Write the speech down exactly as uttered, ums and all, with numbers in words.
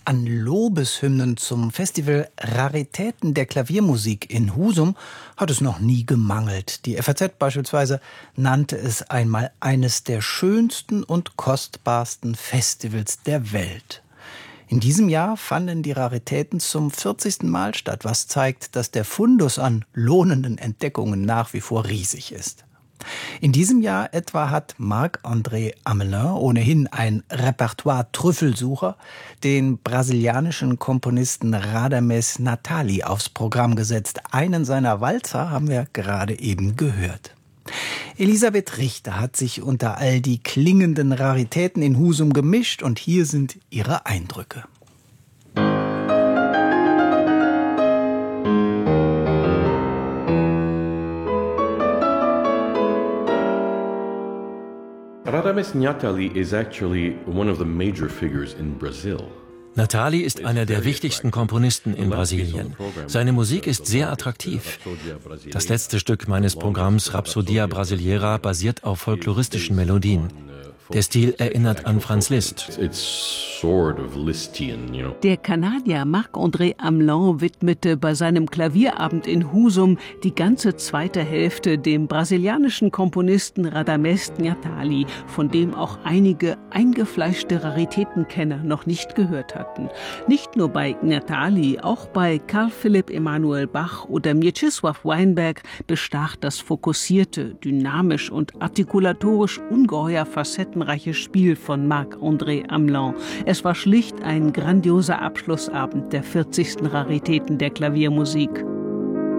An Lobeshymnen zum Festival Raritäten der Klaviermusik in Husum hat es noch nie gemangelt. Die F A Z beispielsweise nannte es einmal eines der schönsten und kostbarsten Festivals der Welt. In diesem Jahr fanden die Raritäten zum vierzigsten Mal statt, was zeigt, dass der Fundus an lohnenden Entdeckungen nach wie vor riesig ist. In diesem Jahr etwa hat Marc-André Amelin, ohnehin ein Repertoire-Trüffelsucher, den brasilianischen Komponisten Radamés Natali aufs Programm gesetzt. Einen seiner Walzer haben wir gerade eben gehört. Elisabeth Richter hat sich unter all die klingenden Raritäten in Husum gemischt und hier sind ihre Eindrücke. Radamés Natali is actually one of the major figures in Brazil. Natali ist einer der wichtigsten Komponisten in Brasilien. Seine Musik ist sehr attraktiv. Das letzte Stück meines Programms Rhapsodia Brasileira basiert auf folkloristischen Melodien. Der Stil erinnert an Franz Liszt. Der Kanadier Marc-André Amelin widmete bei seinem Klavierabend in Husum die ganze zweite Hälfte dem brasilianischen Komponisten Radamés Natali, von dem auch einige eingefleischte Raritätenkenner noch nicht gehört hatten. Nicht nur bei Natali, auch bei Carl Philipp Emanuel Bach oder Mieczysław Weinberg bestach das fokussierte, dynamisch und artikulatorisch ungeheuer facettenreiche Spiel von Marc-André Amelin. Es war schlicht ein grandioser Abschlussabend der vierzigsten Raritäten der Klaviermusik.